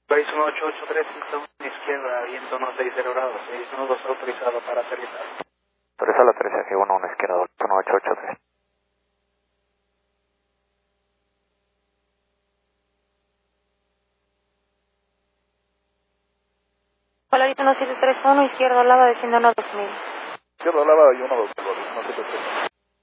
País 1883, izquierda, viento no 60 grados, 612 autorizado para aterrizar. Autoriza la aterrizaje 11 izquierda, 1883. Polaris 1731, izquierda, lava, desciendo 2000. Izquierda, lava y 1, 2, 173.